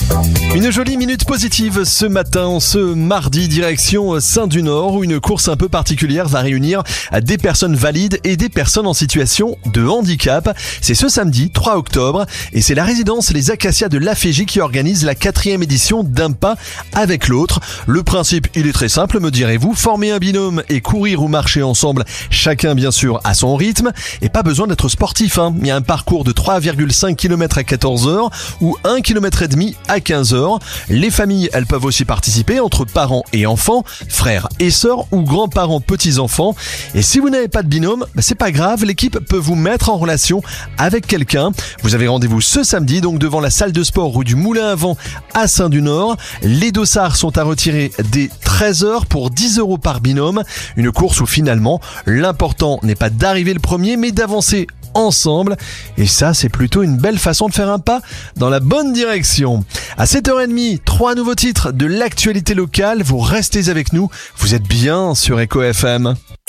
Une jolie minute positive ce matin, ce mardi, direction Saint-du-Nord, où une course un peu particulière va réunir des personnes valides et des personnes en situation de handicap. C'est ce samedi 3 octobre et c'est la résidence Les Acacias de l'AFJ qui organise la 4e édition d'un pas avec l'autre. Le principe, il est très simple, me direz-vous, former un binôme et courir ou marcher ensemble, chacun bien sûr à son rythme, et pas besoin d'être sportif. Il y a un parcours de 3,5 km à 14h ou 1,5 km à 15h. Les familles, elles peuvent aussi participer entre parents et enfants, frères et sœurs ou grands-parents, petits-enfants. Et si vous n'avez pas de binôme, c'est pas grave, l'équipe peut vous mettre en relation avec quelqu'un. Vous avez rendez-vous ce samedi, donc devant la salle de sport rue du Moulin à Vent à Saint-du-Nord. Les dossards sont à retirer dès 13h pour 10 € par binôme. Une course où finalement, l'important n'est pas d'arriver le premier, mais d'avancer ensemble. Et ça, c'est plutôt une belle façon de faire un pas dans la bonne direction. À 7h30, 3 nouveaux titres de l'actualité locale. Vous restez avec nous. Vous êtes bien sur Echo FM.